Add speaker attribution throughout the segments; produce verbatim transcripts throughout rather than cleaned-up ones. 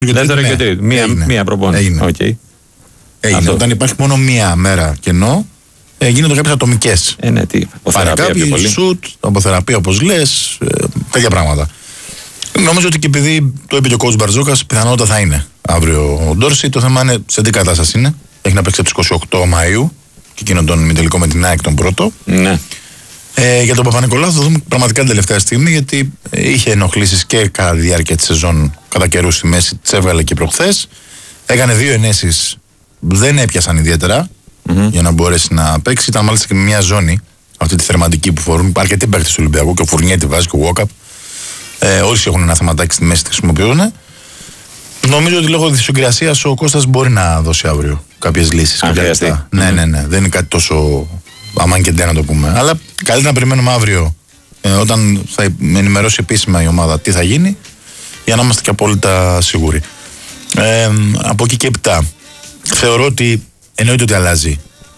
Speaker 1: Δεύτερο και τρίτο. Μία, μία προπόνηση. Okay.
Speaker 2: Έγινε. Όταν υπάρχει μόνο μία μέρα κενό, ε, γίνονται κάποιες ατομικές.
Speaker 1: Ε, ναι, τι.
Speaker 2: Κάποιοι σουτ, αποθεραπεία όπως λες, ε, τέτοια πράγματα. Νομίζω ότι και επειδή το είπε και ο coach Μπαρτζόκας, πιθανότατα θα είναι αύριο ο Ντόρση. Το θέμα είναι σε τι κατάσταση είναι. Έχει να παίξει από τις είκοσι οκτώ Μαΐου και εκείνον τον ημιτελικό με την ΑΕΚ τον πρώτο.
Speaker 1: Ναι.
Speaker 2: Ε, για τον Παπα-Νικολάου θα δούμε πραγματικά την τελευταία στιγμή, γιατί είχε ενοχλήσεις και κατά τη διάρκεια της σεζόν, κατά καιρούς στη μέση, τις έβγαλε και προχθές. Έκανε δύο ενέσεις, δεν έπιασαν ιδιαίτερα mm-hmm. για να μπορέσει να παίξει. Ήταν μάλιστα και με μια ζώνη, αυτή τη θερματική που φορούν. Υπάρχει αρκετοί παίκτες του Ολυμπιακού και ο Φουρνιέ τη βάζει και ο Βόκαπ. Ε, όλοι έχουν ένα θεματάκι στη μέση, τη χρησιμοποιούν. Νομίζω ότι λόγω της συγκρασίας ο Κώστας μπορεί να δώσει αύριο κάποιες λύσεις.
Speaker 1: Αν
Speaker 2: κάποια mm-hmm. Ναι, ναι, ναι. Δεν είναι κάτι τόσο αμάν και ντε να το πούμε. Αλλά καλύτερα να περιμένουμε αύριο, ε, όταν θα ενημερώσει επίσημα η ομάδα τι θα γίνει, για να είμαστε και απόλυτα σίγουροι. Ε, από εκεί και έπειτα, θεωρώ ότι εννοείται ότι αλλάζει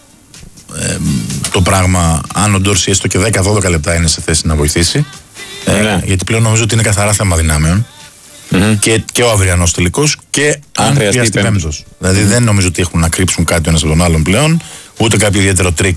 Speaker 2: ε, το πράγμα αν ο Ντόρση έστω και δέκα με δώδεκα λεπτά είναι σε θέση να βοηθήσει. Ε, ναι. Γιατί πλέον νομίζω ότι είναι καθαρά θέμα δυνάμεων. Mm-hmm. Και, και ο αυριανός τελικός και αν, αν χρειαστεί πέμπτος. Δηλαδή mm-hmm. δεν νομίζω ότι έχουν να κρύψουν κάτι ο ένας από τον άλλον πλέον, ούτε κάποιο ιδιαίτερο τρίκ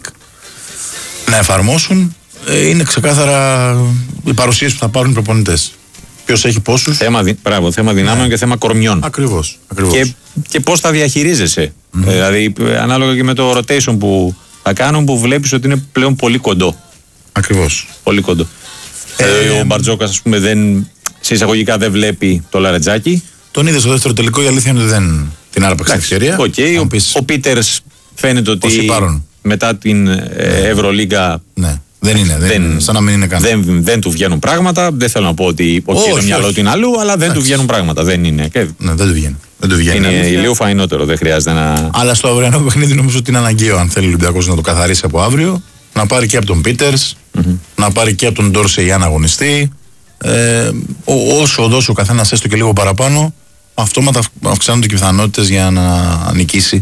Speaker 2: να εφαρμόσουν. Ε, είναι ξεκάθαρα οι παρουσίες που θα πάρουν οι προπονητές. Ποιος έχει πόσους.
Speaker 1: Θέμα, δι... Μπράβο, θέμα δυνάμεων ναι. και θέμα κορμιών.
Speaker 2: Ακριβώς. ακριβώς.
Speaker 1: Και, και πώς θα διαχειρίζεσαι. Mm-hmm. Ε, δηλαδή, ανάλογα και με το rotation που θα κάνουν, που βλέπεις ότι είναι πλέον πολύ κοντό.
Speaker 2: Ακριβώς.
Speaker 1: Πολύ κοντό. Ε, ε, ο Μπαρτζόκας, ας πούμε, δεν, σε εισαγωγικά δεν βλέπει το Λαρετζάκι.
Speaker 2: Τον είδε στο δεύτερο τελικό, η αλήθεια είναι ότι δεν την άρπαξε ευκαιρία.
Speaker 1: Okay. Ο, πεις... ο Πίτερς φαίνεται ότι μετά την ε, Ευρωλίγκα.
Speaker 2: Ναι. Δεν είναι, δεν, δεν, σαν να μην είναι καν.
Speaker 1: Δεν, δεν του βγαίνουν πράγματα. Δεν θέλω να πω ότι okay, το μυαλό του είναι αλλού, αλλά δεν Άξι. του βγαίνουν πράγματα. Δεν είναι. Και...
Speaker 2: Ναι, δεν του βγαίνει. Δεν του βγαίνει
Speaker 1: είναι λίγο φαϊνότερο, δεν χρειάζεται να.
Speaker 2: Αλλά στο αυριανό παιχνίδι νομίζω ότι είναι αναγκαίο, αν θέλει ο Ολυμπιακός να το καθαρίσει από αύριο, να πάρει και από τον Πίτερς, mm-hmm. να πάρει και από τον Ντόρσεϊ για να αγωνιστεί. Ε, όσο δώσει ο καθένας έστω και λίγο παραπάνω, αυτόματα αυξάνονται και οι πιθανότητες για να νικήσει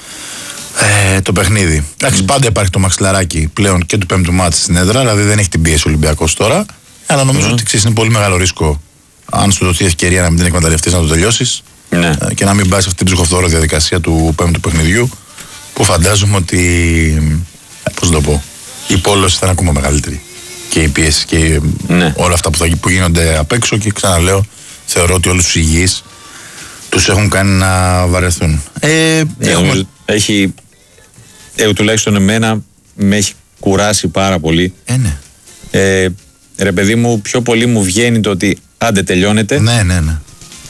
Speaker 2: ε, το παιχνίδι. Εντάξει, mm. πάντα υπάρχει το μαξιλαράκι πλέον και του πέμπτου μάτς στην έδρα, δηλαδή δεν έχει την πίεση ο Ολυμπιακός τώρα. Αλλά νομίζω mm. ότι ξέρεις, είναι πολύ μεγάλο ρίσκο, αν σου δοθεί ευκαιρία να μην την εκμεταλλευτείς, να το τελειώσεις mm. ε, και να μην πάει σε αυτή την ψυχοφθόρο διαδικασία του πέμπτου παιχνιδιού, που φαντάζομαι ότι. Ε, πώς το πω, η πόλωση θα είναι ακόμα μεγαλύτερη. Και η πίεση και ναι. όλα αυτά που, θα, που γίνονται απ' έξω, και ξαναλέω, θεωρώ ότι όλους τους υγιείς τους έχουν κάνει να βαρεθούν. Ε,
Speaker 1: ε, έχουμε... Έχει, ε, τουλάχιστον εμένα με έχει κουράσει πάρα πολύ.
Speaker 2: Ε, ναι.
Speaker 1: ε, ρε παιδί μου, πιο πολύ μου βγαίνει το ότι άντε τελειώνετε.
Speaker 2: Ναι, ναι, ναι.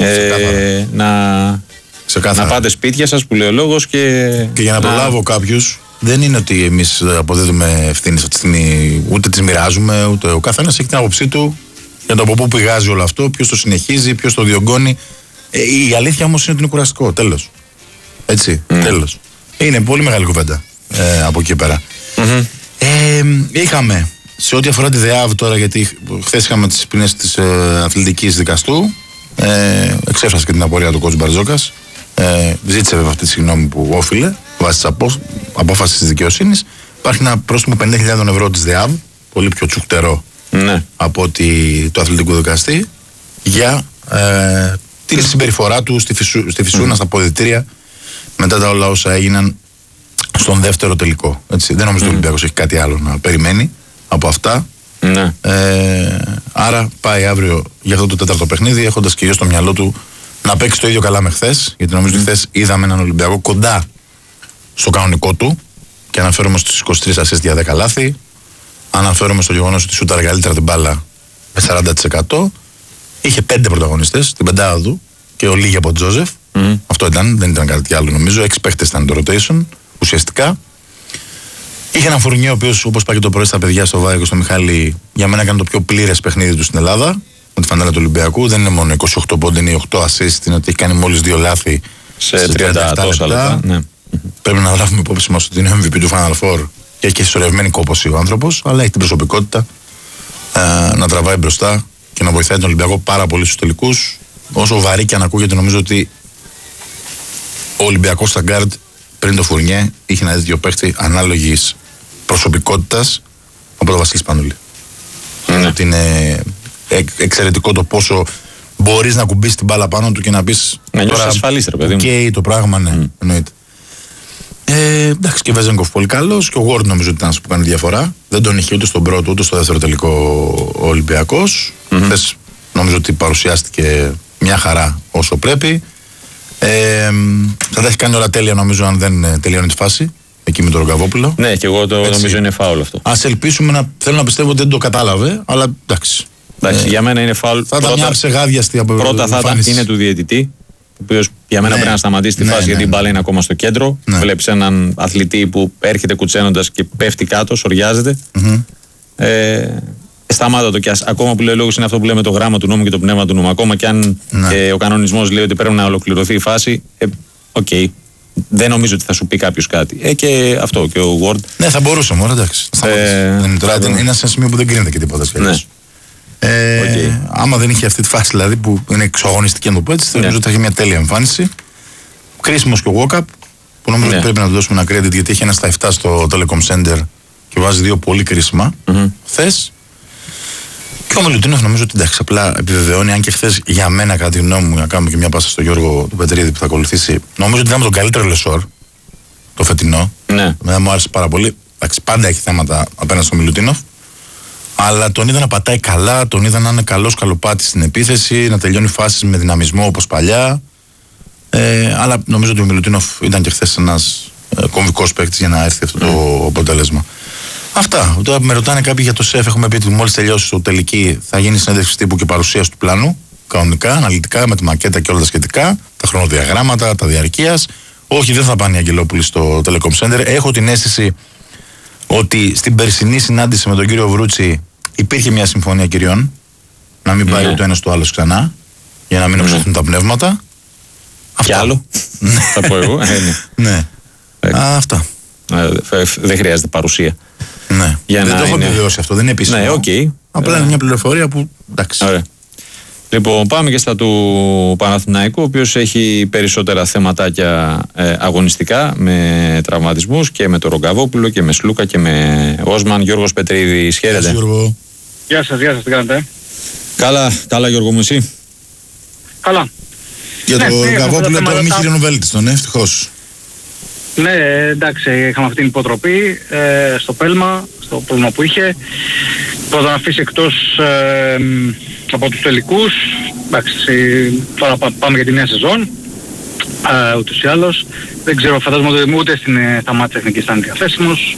Speaker 1: Ε, να, να πάτε σπίτια σας, που λέει ο λόγος, και,
Speaker 2: και για να, να... προλάβω κάποιους. Δεν είναι ότι εμείς αποδίδουμε ευθύνη αυτή τη στιγμή, ούτε τις μοιράζουμε, ούτε ο καθένας έχει την άποψή του για το από πού πηγάζει όλο αυτό, ποιος το συνεχίζει, ποιος το διωγγώνει. Ε, η αλήθεια όμως είναι ότι είναι κουραστικό. Τέλος. Έτσι. Mm. Τέλος. Είναι πολύ μεγάλη κουβέντα ε, από εκεί πέρα. Mm-hmm. Ε, είχαμε σε ό,τι αφορά τη ΔΕΑΒ τώρα, γιατί χθες είχαμε τις ποινές της ε, αθλητικής δικαστού, ε, εξέφρασε και την απορία του coach Μπαρτζόκας. Ε, ζήτησε βέβαια αυτή τη συγγνώμη που όφιλε βάσει τη απο... απόφαση τη δικαιοσύνη. Υπάρχει ένα πρόστιμο πενήντα χιλιάδες ευρώ τη ΔΕΑΒ, πολύ πιο τσουχτερό ναι. από ότι του αθλητικού δικαστή, για ε, τη συμπεριφορά του στη, φυσού... στη Φυσούνα, mm. στα αποδυτήρια, μετά τα όλα όσα έγιναν στον δεύτερο τελικό. Έτσι. Δεν νομίζω mm. ότι ο Ολυμπιακός έχει κάτι άλλο να περιμένει από αυτά.
Speaker 1: Ναι.
Speaker 2: Ε, άρα πάει αύριο για αυτό το τέταρτο παιχνίδι, έχοντας κυρίως στο μυαλό του να παίξει το ίδιο καλά με χθες, γιατί νομίζω mm. ότι χθες είδαμε έναν Ολυμπιακό κοντά στο κανονικό του, και αναφέρομαι στους είκοσι τρεις ασίστ για δέκα λάθη, αναφέρομαι στο γεγονός ότι σούταρε καλύτερα την μπάλα με σαράντα τοις εκατό, είχε πέντε πρωταγωνιστές, την πεντάδα του και ο Λίγη από Τζόζεφ, mm. αυτό ήταν, δεν ήταν κάτι άλλο νομίζω, έξι παίχτες ήταν το rotation ουσιαστικά. Είχε έναν Φουρνιέ, ο οποίος, όπως πάει και το πρωί στα παιδιά, στο Βάιο και στο Μιχάλη, για μένα έκανε το πιο πλήρες παιχνίδι του στην Ελλάδα, με τη φανέλα του Ολυμπιακού. Δεν είναι μόνο είκοσι οκτώ πόντοι, είναι οκτώ ασίστ, είναι ότι έχει κάνει μόλις δύο λάθη
Speaker 1: σε, σε τριάντα επτά λεπτά. λεπτά. Ναι.
Speaker 2: Πρέπει να λάβουμε υπόψη μας ότι είναι εμ βι πι του Final Four και έχει και συσσωρευμένη κόπωση ο άνθρωπος, αλλά έχει την προσωπικότητα ε, να τραβάει μπροστά και να βοηθάει τον Ολυμπιακό πάρα πολύ στους τελικούς. Όσο βαρύ και αν ακούγεται, νομίζω ότι ο Ολυμπιακός στα γκάρντ πριν το Φουρνιέ είχε ένα τέτοιο παίχτη ανάλογης προσωπικότητας από τον Βασίλη Σπανούλη. Mm. Ότι είναι εξαιρετικό το πόσο μπορείς να κουμπίσεις την μπάλα πάνω του και να πεις.
Speaker 1: Να νιώσεις ασφαλής, ρε παιδί μου.
Speaker 2: Και το πράγμα, ναι, mm. εννοείται. Ε, εντάξει, και ο Βεζένκοφ πολύ καλός και ο Γουόρντ νομίζω ότι ήταν ένας που κάνει διαφορά. Δεν τον είχε ούτε στον πρώτο ούτε στο δεύτερο τελικό ο Ολυμπιακός. Mm-hmm. Χθες νομίζω ότι παρουσιάστηκε μια χαρά όσο πρέπει. Ε, θα τα έχει κάνει όλα τέλεια νομίζω αν δεν τελειώνει τη φάση. Εκεί με τον Ρογκαβόπουλο.
Speaker 1: Ναι, και εγώ το έτσι. Νομίζω είναι φάουλ αυτό.
Speaker 2: Ας ελπίσουμε να. Θέλω να πιστεύω ότι δεν το κατάλαβε, αλλά εντάξει.
Speaker 1: Εντάξει, ε, για μένα είναι φάουλ.
Speaker 2: Θα ήταν μια ψεγάδιαστη από
Speaker 1: πρώτα θα ήταν, είναι του διαιτητή. Ο οποίος για μένα ναι. πρέπει να σταματήσει τη ναι, φάση ναι, γιατί η μπάλα είναι ακόμα στο κέντρο. Ναι. Βλέπεις έναν αθλητή που έρχεται κουτσένοντας και πέφτει κάτω, σοριάζεται. Mm-hmm. Ε, σταμάτα το κι ας, ακόμα που λέει ο λόγος είναι αυτό που λέμε το γράμμα του νόμου και το πνεύμα του νόμου. Ακόμα κι αν ναι. ε, ο κανονισμός λέει ότι πρέπει να ολοκληρωθεί η φάση. Οκ. Ε, okay. Δεν νομίζω ότι θα σου πει κάποιος κάτι. Ε, και αυτό και ο Word.
Speaker 2: Ναι, θα μπορούσε μόνο, εντάξει. Ε, δεν, τώρα, είναι ένα σημείο που δεν κρίνεται και τίποτα. Ναι. Ε, okay. Άμα δεν είχε αυτή τη φάση δηλαδή που είναι εξωαγωνιστική, να το πω έτσι, ναι. νομίζω ότι θα είχε μια τέλεια εμφάνιση. Κρίσιμος και ο Walkup, που νομίζω ναι. ότι πρέπει να του δώσουμε ένα credit γιατί έχει ένα στα επτά στο Telecom Center και βάζει δύο πολύ κρίσιμα. Mm-hmm. Χθες. Και ο Μιλουτίνοφ νομίζω ότι εντάξει, απλά επιβεβαιώνει, αν και χθες για μένα, κατά τη γνώμη μου, να κάνουμε και μια πάσα στο Γιώργο του Πετρίδη που θα ακολουθήσει, νομίζω ότι ήταν τον καλύτερο Λεσόρ το φετινό. Ναι. Μετά μου άρεσε πάρα πολύ. Εντάξει, πάντα έχει θέματα απέναντι στο Μιλουτίνοφ. Αλλά τον είδα να πατάει καλά, τον είδα να είναι καλός καλοπάτης στην επίθεση, να τελειώνει φάσεις με δυναμισμό όπως παλιά. Ε, αλλά νομίζω ότι ο Μιλουτίνοφ ήταν και χθες ένας ε, κομβικός παίκτης για να έρθει αυτό το αποτέλεσμα. Αυτά. Τώρα με ρωτάνε κάποιοι για το ΣΕΦ, έχουμε πει ότι μόλις τελειώσει το τελική θα γίνει συνέντευξη τύπου και παρουσίαση του πλάνου. Κανονικά, αναλυτικά, με τη μακέτα και όλα τα σχετικά, τα χρονοδιαγράμματα, τα διαρκείας. Όχι, δεν θα πάνε οι Αγγελόπουλοι στο Telecom Center. Έχω την αίσθηση ότι στην περσινή συνάντηση με τον κύριο Βρούτσι υπήρχε μια συμφωνία κυριών. Να μην πάει ναι. το ένας το άλλο ξανά, για να μην οξυθούν ναι. τα πνεύματα.
Speaker 1: Και άλλο. Θα πω εγώ. Ε, ναι.
Speaker 2: ναι. Ε, Α, αυτά.
Speaker 1: Ε, δεν χρειάζεται παρουσία.
Speaker 2: Ναι.
Speaker 1: Για
Speaker 2: δεν
Speaker 1: να
Speaker 2: το έχω
Speaker 1: είναι...
Speaker 2: επιβεβαιώσει αυτό, δεν είναι επίσημο.
Speaker 1: Ναι, okay.
Speaker 2: Απλά είναι μια πληροφορία που. Εντάξει.
Speaker 1: Ωραία. Λοιπόν, πάμε και στα του Παναθηναϊκού, ο οποίος έχει περισσότερα θεματάκια ε, αγωνιστικά με τραυματισμούς και με τον Ρογκαβόπουλο και με Σλούκα και με Όσμαν. Γιώργος Πετρίδης, χαίρετε.
Speaker 2: Γεια, Γιώργο.
Speaker 3: Γεια σας, γεια σας, τι κάνετε.
Speaker 1: Καλά, καλά Γιώργο μου, εσύ.
Speaker 3: Καλά.
Speaker 2: Για τον ναι, Ρογκαβόπουλο το μη χειρονοβέλτιστον, ευτυχώς.
Speaker 3: Ναι, εντάξει, είχαμε αυτή την υποτροπή ε, στο Πέλμα, στο πρόβλημα που είχε. Πρώτα να αφήσει εκτός ε, από τους τελικούς. Εντάξει, τώρα πάμε για τη νέα σεζόν. Ε, ούτως ή άλλως. Δεν ξέρω, φαντάζομαι ότι ούτε στην, στα μάτια εθνικής ήταν διαθέσιμος.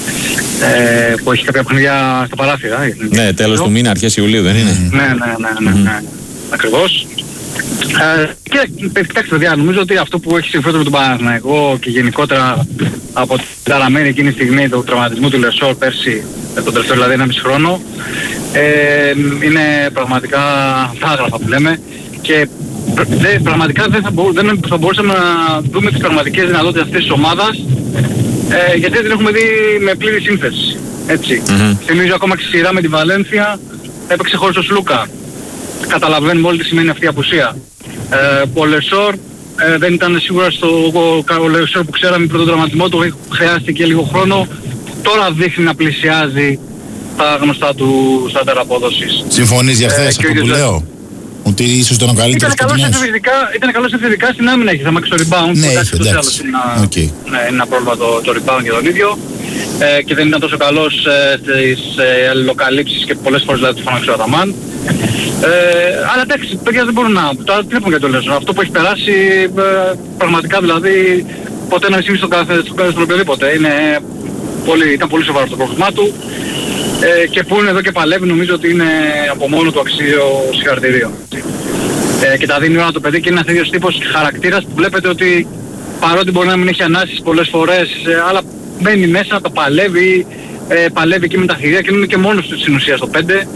Speaker 3: Ε, που έχει κάποια παιχνίδια στα παράθυρα.
Speaker 1: Ναι, τέλος του μήνα, αρχές Ιουλίου, δεν είναι.
Speaker 3: Ναι, ναι, ναι, ναι, ναι. Mm-hmm. Ακριβώς. Ε, και κοιτάξτε παιδιά, νομίζω ότι αυτό που έχει συμφέρον με τον Παναθηναϊκό και γενικότερα από την ταραμένη εκείνη τη στιγμή του τραυματισμού του Λεσόρ πέρσι, τον τελευταίο δηλαδή ένα μισή χρόνο, ε, είναι πραγματικά τα άγραφα που λέμε και δε, πραγματικά δεν θα, μπο, δεν θα μπορούσαμε να δούμε τις πραγματικές δυνατότητες αυτής της ομάδας ε, γιατί δεν έχουμε δει με πλήρη σύνθεση. Έτσι. Mm-hmm. Θυμίζω ακόμα και στη σειρά με τη Βαλένθια έπαιξε χωρίς ο Σλούκα. Καταλαβαίνουμε όλοι τι σημαίνει αυτή η απουσία. Ε, ο Λεσόρ ε, δεν ήταν σίγουρα στο ο Λεσόρ που ξέραμε πριν τον τραυματισμό του, χρειάστηκε λίγο χρόνο. Τώρα δείχνει να πλησιάζει τα γνωστά του στάνταρ απόδοσης.
Speaker 2: Συμφωνείς για χθες αυτό που λέω? Ότι ίσως ήταν ο καλύτερος
Speaker 3: σκοτεινός. Ήταν καλός ευθυντικά στην άμυνα, έχει θέμα και στο rebound.
Speaker 2: Ναι, είχε, εντάξει.
Speaker 3: Είναι ένα, okay. ναι, είναι ένα πρόβλημα το, το rebound για τον ίδιο. Ε, και δεν ήταν τόσο καλός ε, στις ε, αλληλοκαλύψεις και πολλές φορές δηλαδή του φάναξε ο Αταμάν. Ε, αλλά εντάξει, παιδιά δεν μπορούν να... Τώρα τι βλέπουμε για το Λέσο. Αυτό που έχει περάσει ε, πραγματικά δηλαδή ποτέ να συμβεί στον κάθε στον οποιοδήποτε. Είναι πολύ, ήταν πολύ σοβαρό το πρόβλημά του ε, και που είναι εδώ και παλεύει νομίζω ότι είναι από μόνο του αξίο συγχαρητηρίων. Ε, και τα δίνει όλα το παιδί και είναι ένας ίδιος τύπος χαρακτήρας που βλέπετε ότι παρότι μπορεί να μην έχει ανάσεις πολλές φορές ε, αλλά μένει μέσα, το παλεύει, ε, παλεύει εκεί με τα θηρία και είναι και μόνος του στην ουσία στο πέντε.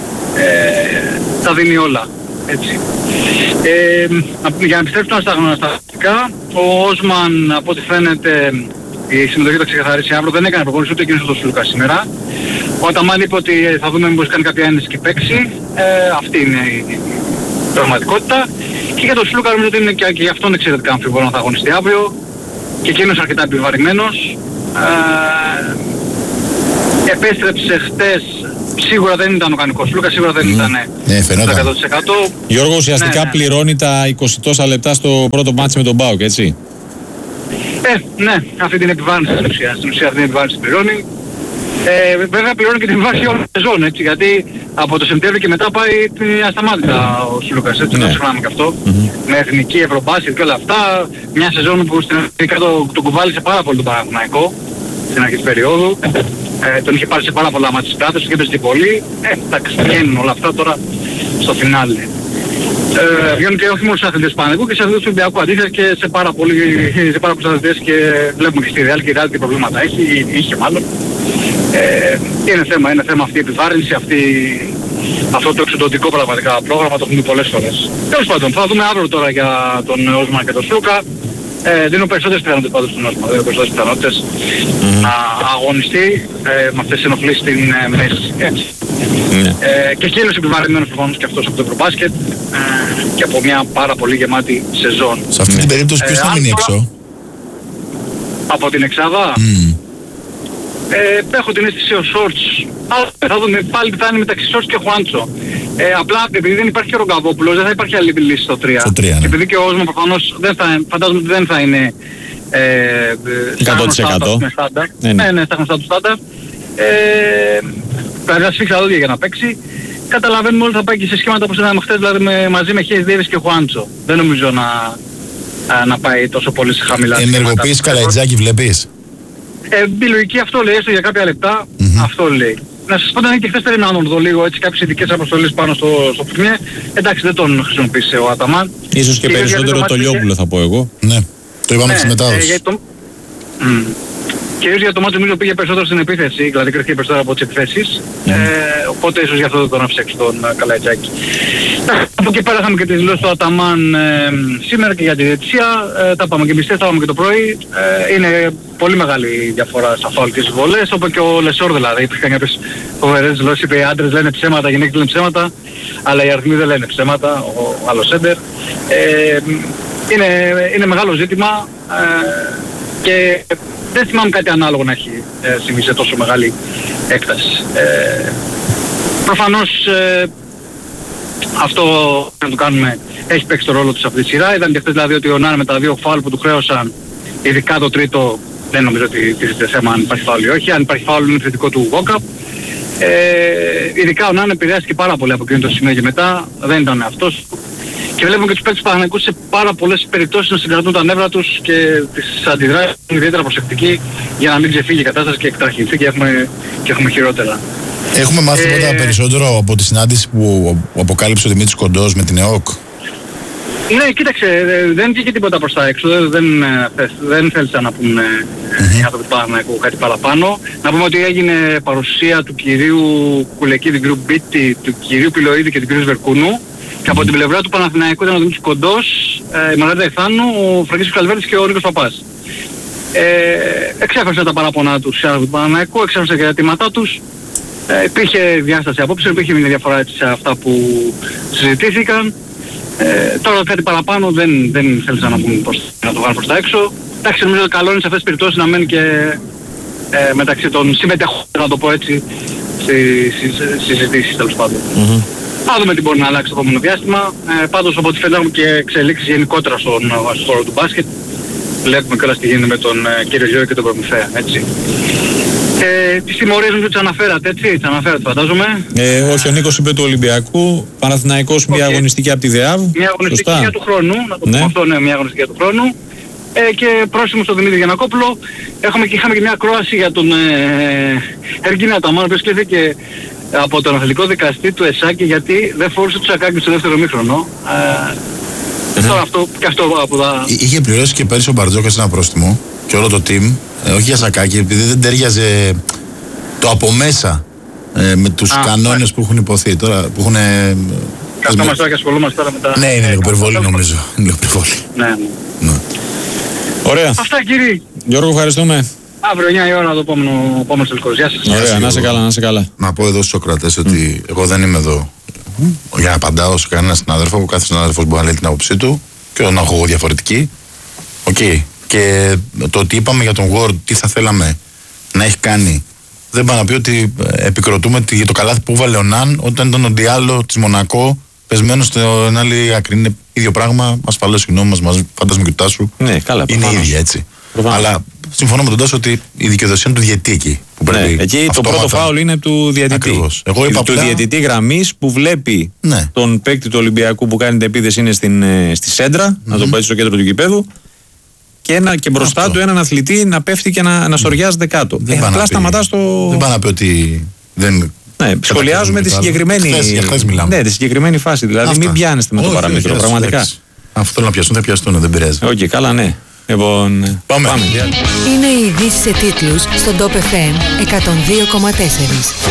Speaker 3: Ε, τα δίνει όλα. Έτσι. Ε, για να επιστρέψουμε στα γνωστικά, ο Όσμαν από ό,τι φαίνεται η συμμετοχή θα ξεκαθαρίσει αύριο, δεν έκανε προπόνηση ούτε εκείνος το Σλούκα σήμερα. Ο Αταμάν είπε ότι θα δούμε μήπως κάνει κάποια ένεση και παίξει. Ε, αυτή είναι η πραγματικότητα. Και για τον Σλούκα νομίζω ότι είναι και, και για αυτόν εξαιρετικά αμφιβόλο να θα αγωνιστεί αύριο. Και εκείνος αρκετά επιβαρημένος. Ε, επέστρεψε χτες σίγουρα δεν ήταν ο κανονικός Λούκας, σίγουρα δεν mm. ήταν
Speaker 2: ναι,
Speaker 3: το εκατό τοις εκατό.
Speaker 1: Γιώργο, ουσιαστικά
Speaker 3: ναι, ναι.
Speaker 1: πληρώνει τα είκοσι τόσα λεπτά στο πρώτο μάτσι με τον ΠΑΟΚ, έτσι.
Speaker 3: Ε, ναι, αυτή την επιβάρυνση στην ουσία, στην ουσία αυτή την επιβάρυνση πληρώνει. Ε, βέβαια πληρώνει και την επιβάρυνση όλη τη ζώνη, έτσι, γιατί από το Σεπτέμβριο και μετά πάει ασταμάτητα ο Σλούκας, έτσι, ναι. Δεν ξεχνάμε και αυτό. Mm-hmm. Με εθνική, ευρωμπάσκετ και όλα αυτά, μια σεζόν που στην αρχή το, το κουβάλισε πάρα πολύ τον Παναθηναϊκό, στην αρχή της περίοδου. Ε, τον είχε πάρει σε πάρα πολλά μάτια της πλάτες, και έπαιζε πολύ. Ε, εντάξει, βγαίνουν όλα αυτά τώρα στο φινάλε. Ε, βγαίνουν και όχι μόνο στους αθλητές του Παναθηναϊκού και στους αθλητές του Ολυμπιακού αντίθετα και σε πάρα, πολύ, σε πάρα πολλούς αθλητές, και βλέπουμε και στη Real, και η Real τι προβλήματα έχει, είχε μάλλον. Ε, είναι θέμα, είναι θέμα αυτή η επιβάρυνση, αυτή, αυτό το εξοντωτικό πραγματικά πρόγραμμα, το έχουμε δει πολλές φορές. Τέλος πάντων, θα δούμε αύριο τώρα για τον Όσμαν και τον Σλούκα. Ε, δίνω περισσότερες πιθανότητες πάντως στον Όσμαν, δίνω περισσότερες πιθανότητες mm. να αγωνιστεί ε, με αυτές τις ενοχλήσεις στην ε, μέση. Έτσι. Mm. Ε, και εκείνος επιβαρυνμένος προφανώς και αυτός από το Ευρωμπάσκετ ε, και από μια πάρα πολύ γεμάτη σεζόν.
Speaker 2: Σε αυτή mm. την περίπτωση ποιος ε, θα μείνει έξω?
Speaker 3: Από την εξάδα.
Speaker 2: Mm.
Speaker 3: Ε, έχω την αίσθηση ο Σόρτς, θα δούμε πάλι τι θα είναι μεταξύ Σόρτς και Χουάντσο. Ε, απλά επειδή δεν υπάρχει και ο Ρογκαβόπουλος, δεν θα υπάρχει άλλη λύση στο τρία.
Speaker 2: Στο τρία, ναι.
Speaker 3: Και επειδή και ο Όσμαν προφανώς δεν θα, φαντάζομαι ότι δεν θα είναι ε,
Speaker 1: εκατό τοις εκατό.
Speaker 3: Ναι, ναι, ναι, στα γνωστά του στάνταρ. Ε, πρέπει να σφίξει τα δόντια για να παίξει. Καταλαβαίνουμε όλοι θα πάει και σε σχήματα όπως είδαμε χθες, δηλαδή με, μαζί με Χέις Ντέιβις και Χουάντσο. Δεν νομίζω να, να πάει τόσο πολύ σε χαμηλά.
Speaker 2: Ενεργοποίηση Καλαϊτζάκη βλέπεις?
Speaker 3: Ε, η λογική αυτό λέει, έστω για κάποια λεπτά, mm-hmm. αυτό λέει. Να σας πω ότι και χθες περίμενα να τον δω λίγο, έτσι κάποιες ειδικές αποστολές πάνω στο, στο Πουθμιέ. Εντάξει, δεν τον χρησιμοποίησε ο Αταμάν.
Speaker 1: Ίσως και, και περισσότερο το, το Λιόπουλο θα πω εγώ.
Speaker 2: Ναι, το είπαμε ναι, στη μετάδοση. Ε, το...
Speaker 3: mm. Κυρίως για το μάτι νομίζω πήγε περισσότερο στην επίθεση, δηλαδή κρίθηκε περισσότερο από τις επιθέσεις. Mm. Ε, οπότε ίσως γι' αυτό δεν τον άφησε έξω τον Καλαϊτζάκη. Από εκεί πέρα είχαμε και τη δηλώση του Αταμάν ε, σήμερα και για τη διαιτησία. Ε, τα πάμε και εμείς, τα πάμε και το πρωί. Ε, είναι πολύ μεγάλη διαφορά στα φάουλ και στις βολές, όπως και ο Λεσόρ δηλαδή. Υπήρχαν κάποιες φοβερές δηλώσεις, είπε οι άντρες λένε ψέματα, οι γυναίκες λένε ψέματα, αλλά οι αριθμοί δεν λένε ψέματα, ο άλλος σέντερ. Ε, είναι, είναι μεγάλο ζήτημα ε, και δεν θυμάμαι κάτι ανάλογο να έχει ε, συμβεί σε τόσο μεγάλη έκταση. Ε, προφανώς ε, αυτό να το κάνουμε έχει παίξει το ρόλο του σε αυτή τη σειρά. Είδαν και χθες δηλαδή ότι ο Νάν με τα δύο φάουλ που του χρέωσαν, ειδικά το τρίτο, δεν νομίζω ότι τίθεται θέμα αν υπάρχει φάουλ ή όχι. Αν υπάρχει φάουλ είναι θετικό του Walkup. Ε, ειδικά ο Νάν επηρεάστηκε πάρα πολύ από εκείνο το σημείο και μετά, δεν ήταν αυτός. Και βλέπουμε και τους παίκτες του Παναθηναϊκού σε πάρα πολλές περιπτώσεις να συγκρατούν τα νεύρα τους και τις αντιδράσεις ιδιαίτερα προσεκτικοί για να μην ξεφύγει η κατάσταση και εκτραχυνθεί και έχουμε, και έχουμε χειρότερα.
Speaker 2: Έχουμε μάθει τίποτα ε... περισσότερο από τη συνάντηση που αποκάλυψε ο Δημήτρης Κοντός με την ΕΟΚ?
Speaker 3: Ναι, κοίταξε, δεν βγήκε τίποτα προς τα έξω, δεν, δεν θέλησαν να πούνε mm-hmm. για το Παναθηναϊκό κάτι παραπάνω. Να πούμε ότι έγινε παρουσία του κυρίου Κουλεκίδη Γκρουπ Μπίτη, του κυρίου Πιλοίδη και του κυρίου Βερκούνου. Και από την πλευρά του Παναθηναϊκού ήταν ο Δημήτρης Κοντός, ε, η Μαργαρίτα Ιθάνου, ο Φραγκίσκος Καλβέρτης και ο Νίκος Παπάς. Ε, εξέφρασαν τα παραπονά τους του Παναθηναϊκού, εξέφρασαν και τα αιτήματά τους. Ε, υπήρχε διάσταση απόψε, υπήρχε μια διαφορά έτσι σε αυτά που συζητήθηκαν. Ε, τώρα κάτι παραπάνω δεν, δεν θέλησαν να, πούμε προς, να το βάλουν προς τα έξω. Εντάξει, νομίζω ότι καλό είναι σε αυτές τις περιπτώσεις να μένει και ε, μεταξύ των συμμετεχόντων, να το πω έτσι, στις συζητήσεις τέλος πάντων. Mm-hmm. Θα δούμε τι μπορεί να αλλάξει το επόμενο διάστημα. Ε, πάντως από ό,τι φαίνεται και εξελίξεις γενικότερα στον, στον χώρο του μπάσκετ. Βλέπουμε κιόλας τι γίνεται με τον ε, κύριο Γιώργη και τον Προμηθέα, έτσι. Ε, τις τιμωρίες μου τις αναφέρατε, έτσι, τις αναφέρατε φαντάζομαι.
Speaker 1: Ε, όχι, ο Νίκος είπε του Ολυμπιακού, Παναθηναϊκός μια okay. αγωνιστική από τη ΔΕΑΒ.
Speaker 3: Μια αγωνιστική
Speaker 1: Σωστά.
Speaker 3: για του χρόνου, να το
Speaker 1: ναι.
Speaker 3: πούμε αυτό, ναι, μια αγωνιστική για του χρόνου. Ε, και πρόσημο στον Δημήτρη Γιαννακόπουλο, έχουμε και, είχαμε και μια ακρόαση για τον ε, Εργίνη Αταμάν, ο οποίος κλείθηκε από τον αθλητικό δικαστή του ΕΣΑΚη γιατί δεν φορούσε τους ακάκες στο δεύτερο μήχρονο. Ε, mm-hmm. Τώρα αυτό και αυτό από τα...
Speaker 2: Είχε πληρώσει και πέρυσι ο Μπαρτζόκας ένα πρόστιμο και όλο το team, ε, όχι για σακάκι, επειδή δεν τέριαζε το από μέσα ε, με τους ah, κανόνες yeah. που έχουν υποθεί τώρα, που έχουν... Ε,
Speaker 3: Καθόμαστε τώρα και ασχολούμαστε τώρα με τα...
Speaker 2: Ναι, είναι λίγο υπερβολή νομίζω. Είναι λίγο υπερβολή.
Speaker 3: Ναι, ναι.
Speaker 1: Ωραία.
Speaker 3: Αυτά κύριοι.
Speaker 1: Γιώργο, ευχαριστούμε.
Speaker 3: Αύριο εννιά η ώρα το επόμενο, επόμενο τελικός. Γεια σας.
Speaker 1: Ωραία, να είσαι καλά, να είσαι καλά.
Speaker 2: Να πω εδώ στους ακροατές ότι mm. εγώ δεν είμαι εδώ mm. για να απαντάω σε κανένα συνάδελφο. Ο κάθε συνάδελφος μπορεί να λέει την άποψή του και να έχω εγώ διαφορετική. Οκ. Okay. Και το ότι είπαμε για τον Word, τι θα θέλαμε να έχει κάνει δεν πάει να πει ότι επικροτούμε για το καλάθι που έβαλε ο Ναν όταν ήταν ο Ντιάλο της Μονακό πεσμένο στην άλλη άκρη. Είναι ίδιο πράγμα. Ασφαλώς, συγγνώμη μας, φαντάζομαι και του Τάσου.
Speaker 1: Ναι, καλά,
Speaker 2: είναι ίδια έτσι. Προφανώς. Αλλά συμφωνώ με τον Τάσο ότι η δικαιοδοσία είναι του διαιτητή εκεί. Που
Speaker 1: ναι, εκεί το πρώτο φάουλ είναι του διαιτητή.
Speaker 2: Ακριβώς. Εγώ είπα
Speaker 1: του
Speaker 2: πλέον...
Speaker 1: διαιτητή γραμμής που βλέπει
Speaker 2: ναι.
Speaker 1: τον παίκτη του Ολυμπιακού που κάνει την επίθεση είναι στην, στη σέντρα, mm-hmm. να τον πάει στο κέντρο του γηπέδου. Και, ένα, και μπροστά αυτό. Του έναν αθλητή να πέφτει και να, να σοριάζεται κάτω.
Speaker 2: Δεν
Speaker 1: ε, απλά σταματά στο.
Speaker 2: Δεν πάει να πει ότι δεν.
Speaker 1: Ναι, σχολιάζουμε τη συγκεκριμένη,
Speaker 2: χθες,
Speaker 1: ναι, τη συγκεκριμένη φάση. Δηλαδή, αυτά. Μην πιάνεστε με το παραμέτρο. Πραγματικά.
Speaker 2: Αν θέλω να πιαστούν, θα πιαστούν, δεν πειράζει.
Speaker 1: Οκ, okay, καλά, ναι. Λοιπόν, πάμε. πάμε.
Speaker 4: Είναι οι ειδήσεις σε τίτλους στον Top εφ εμ εκατόν δύο κόμμα τέσσερα.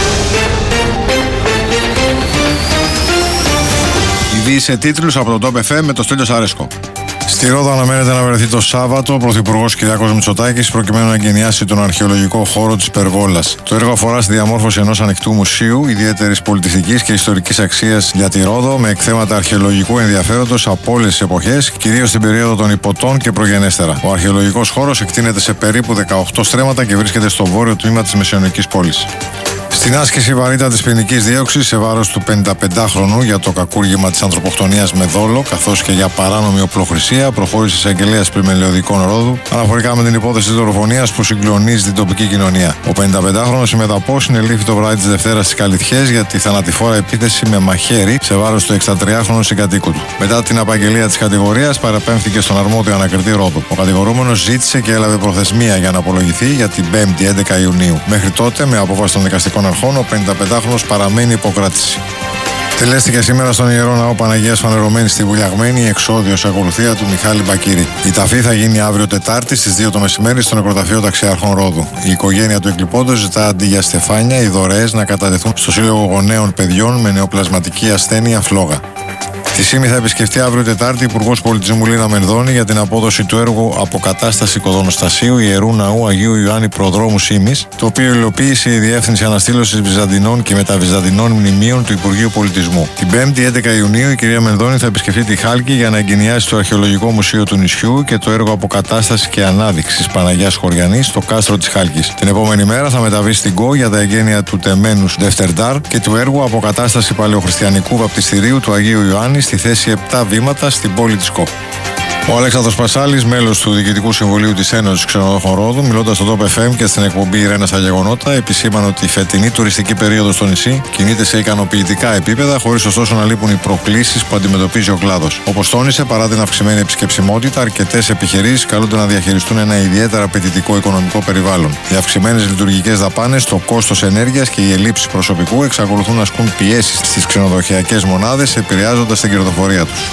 Speaker 5: Ειδήσεις σε τίτλους από τον Top εφ εμ με το Στέλιο Σαρέσκο. Στη Ρόδο αναμένεται να βρεθεί το Σάββατο ο Πρωθυπουργός Κυριάκος Μητσοτάκης προκειμένου να εγκαινιάσει τον αρχαιολογικό χώρο της Περβόλας. Το έργο αφορά στη διαμόρφωση ενός ανοιχτού μουσείου ιδιαίτερης πολιτιστικής και ιστορικής αξίας για τη Ρόδο με εκθέματα αρχαιολογικού ενδιαφέροντος από όλες τις εποχές, κυρίως στην περίοδο των Ιππωτών και προγενέστερα. Ο αρχαιολογικός χώρος εκτείνεται σε περίπου δεκαοκτώ στρέμματα και βρίσκεται στο βόρειο τμήμα της μεσαιωνικής πόλης. Στην άσκηση βαρύτητα της ποινικής δίωξης σε βάρος του πενηνταπεντάχρονου για το κακούργημα της ανθρωποκτονίας με δόλο καθώς και για παράνομη οπλοχρησία προχώρησε εισαγγελέας Πλημελαιωδικών Ρόδου αναφορικά με την υπόθεση της δολοφονίας που συγκλονίζει την τοπική κοινωνία. Ο πενηνταπεντάχρονος η Μεταπός συνελήφθη το βράδυ της Δευτέρας στις Καλυθιές για τη θανατηφόρα επίθεση με μαχαίρι σε βάρος του εξηντατριάχρονου συγκατοίκου του. Μετά την απαγγελία της κατηγορίας παραπέμφθηκε στον αρμόδιο ανακριτή Ρόδου. Ο κατηγορούμενος ζήτησε και έλαβε προθεσμία για να απολογηθεί για την πέμπτη έντεκα Ιουνίου. Μέχρι τότε, με απόφαση των δικαστικών αρχών, ο πενηνταπεντάχρονος παραμένει υποκράτηση. Τελέστηκε σήμερα στον Ιερό Ναό Παναγίας Φανερωμένης στη Βουλιαγμένη η εξόδιος ακολουθία του Μιχάλη Μπακύρη. Η ταφή θα γίνει αύριο Τετάρτη στις δύο το μεσημέρι στο νεκροταφείο Ταξιάρχων Ρόδου. Η οικογένεια του εκλειπώντος ζητά αντί για στεφάνια οι δωρεές να κατατεθούν στο Σύλλογο Γονέων Παιδιών με νεοπλασματική ασθένεια φλόγα. Τη ΣΥΜΗ θα επισκεφτεί αύριο Τετάρτη Υπουργός Πολιτισμού Λίνα Μενδώνη για την απόδοση του έργου Αποκατάσταση Οικοδονοστασίου Ιερού Ναού Αγίου Ιωάννη Προδρόμου ΣΥΜΗς, το οποίο υλοποίησε η Διεύθυνση Αναστήλωσης Βυζαντινών και Μεταβυζαντινών Μνημείων του Υπουργείου Πολιτισμού. Την πέμπτη έντεκα Ιουνίου η κυρία Μενδώνη θα επισκεφτεί τη Χάλκη για να εγκαινιάσει το Αρχαιολογικό Μουσείο του νησιού και το έργο Αποκατάσταση και Ανάδειξη Παναγιάς Χωριανής στο κάστρο της Χάλκης. Την επόμενη μέρα θα μεταβεί στην Κο για τα εγγένεια του τεμένους Δευτερντάρ και του έργου Αποκατάσταση Παλαιοχριστιανικού Βαπτιστηρίου του Αγίου Ιωάννη στη θέση επτά βήματα στην πόλη της Κο. Ο Αλέξανδρος Πασάλης, μέλος του Διοικητικού Συμβουλίου της Ένωσης Ξενοδόχων Ρόδου, μιλώντας στο Top εφ εμ και στην εκπομπή Ιρένα στα Γεγονότα, επισήμανε ότι η φετινή τουριστική περίοδος στο νησί κινείται σε ικανοποιητικά επίπεδα, χωρίς ωστόσο να λείπουν οι προκλήσεις που αντιμετωπίζει ο κλάδος. Όπως τόνισε, παρά την αυξημένη επισκεψιμότητα, αρκετές επιχειρήσεις καλούνται να διαχειριστούν ένα ιδιαίτερα απαιτητικό οικονομικό περιβάλλον. Οι αυξημένες λειτουργικές δαπάνες, το κόστος ενέργειας και οι ελλείψεις προσωπικού εξακολουθούν να ασκούν πιέσεις στις ξενοδοχειακές μονάδες, επηρεάζοντας την κερδοφορία τους.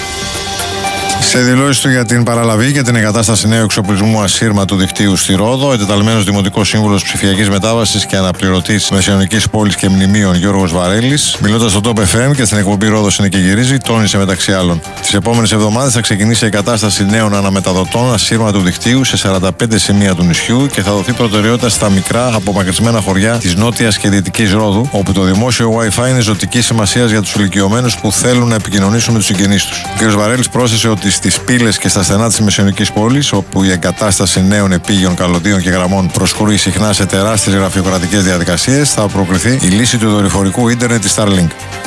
Speaker 5: Σε δηλώσεις του για την παραλαβή και την εγκατάσταση νέου εξοπλισμού ασύρματου δικτύου στη Ρόδο, εντεταλμένος Δημοτικός Σύμβουλος Ψηφιακής Μετάβασης και Αναπληρωτής Μεσαιωνικής Πόλης και Μνημείων Γιώργος Βαρέλης, μιλώντας στο Top εφ εμ και στην εκπομπή Ρόδος είναι και γυρίζει, τόνισε μεταξύ άλλων: τις επόμενες εβδομάδες θα ξεκινήσει η εγκατάσταση νέων αναμεταδοτών ασύρματου δικτύου σε σαράντα πέντε σημεία του νησιού και θα δοθεί προτεραιότητα στα μικρά απομακρυσμένα χωριά της νότιας και δυτικής Ρόδου, όπου το δημόσιο Wi-Fi είναι ζωτική σημασία για τους ηλικιωμένους που θέλουν να επικοινωνήσουν με τους συγγενείς τους. Ο κ. Βαρέλης πρόσθεσε ότι στις πύλες και στα στενά της Μεσαιωνικής πόλης, όπου η εγκατάσταση νέων επίγειων καλωδίων και γραμμών προσκρούει συχνά σε τεράστιες γραφειοκρατικές διαδικασίες, θα προκριθεί η λύση του δορυφορικού ίντερνετ της Starlink.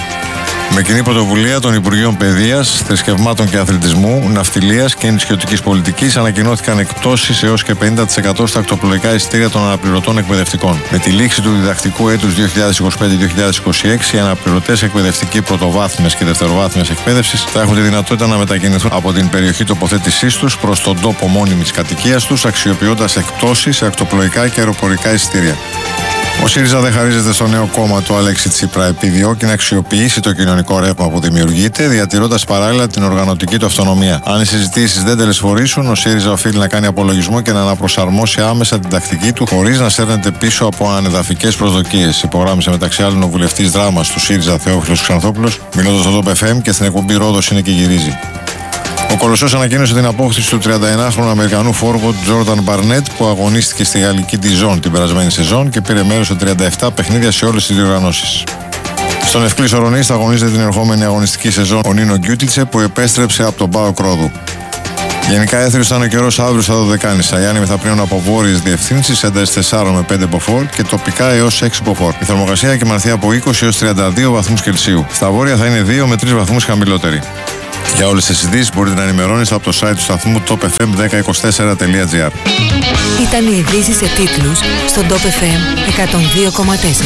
Speaker 5: Με κοινή πρωτοβουλία των Υπουργείων Παιδείας, Θρησκευμάτων και Αθλητισμού, Ναυτιλίας και Νησιωτικής Πολιτικής ανακοινώθηκαν εκπτώσεις έως και πενήντα τοις εκατό στα ακτοπλοϊκά εισιτήρια των αναπληρωτών εκπαιδευτικών. Με τη λήξη του διδακτικού έτους δύο χιλιάδες είκοσι πέντε δύο χιλιάδες είκοσι έξι, οι αναπληρωτές εκπαιδευτικοί πρωτοβάθμιας και δευτεροβάθμιας εκπαίδευσης θα έχουν τη δυνατότητα να μετακινηθούν από την περιοχή τοποθέτησής τους προς τον τόπο μόνιμης κατοικίας τους, αξιοποιώντας εκπτώσεις σε ακτοπλοϊκά και αεροπορικά εισιτήρια. Ο ΣΥΡΙΖΑ δεν χαρίζεται στο νέο κόμμα του Αλέξη Τσίπρα. Επιδιώκει να αξιοποιήσει το κοινωνικό ρεύμα που δημιουργείται, διατηρώντας παράλληλα την οργανωτική του αυτονομία. Αν οι συζητήσεις δεν τελεσφορήσουν, ο ΣΥΡΙΖΑ οφείλει να κάνει απολογισμό και να αναπροσαρμόσει άμεσα την τακτική του, χωρίς να σέρνεται πίσω από ανεδαφικές προσδοκίες. Υπογράμμισε μεταξύ άλλων ο βουλευτής Δράμας του ΣΥΡΙΖΑ Θεόφιλος Ξανθόπουλος, μιλώντας στο Top εφ εμ και στην εκπομπή Ρόδος είναι και γυρίζει. Ο Κολοσσός ανακοίνωσε την απόκτηση του τριανταενάχρονου Αμερικανού φόρβαρντ Τζόρνταν Μπαρνέτ, που αγωνίστηκε στη γαλλική Dijon την περασμένη σεζόν και πήρε μέρος σε τριάντα επτά παιχνίδια σε όλες τις διοργανώσεις. Στον Ευκλής Ορονής θα αγωνίζεται την ερχόμενη αγωνιστική σεζόν ο Νίνο Γκιούτιτσε, που επέστρεψε από τον ΠΑΟΚ Ρόδου. Γενικά έθριο ήταν ο καιρός αύριο στα Δωδεκάνησα. Οι άνεμοι θα πλέουν από βόρειες διευθύνσεις, ένταση τέσσερα με πέντε μποφόρ και τοπικά έως έξι μποφόρ. Η θερμοκρασία κυμανθεί από είκοσι έως τριάντα δύο βαθμούς Κελσίου. Στα βόρεια θα είναι δύο με τρεις βαθμούς χαμηλότερη. Για όλες τις ειδήσεις μπορείτε να ενημερώνεστε από το site του σταθμού top f m δέκα είκοσι τέσσερα τελεία gr.
Speaker 4: Ήταν οι ειδήσεις σε τίτλους στον Top εφ εμ εκατόν δύο κόμμα τέσσερα.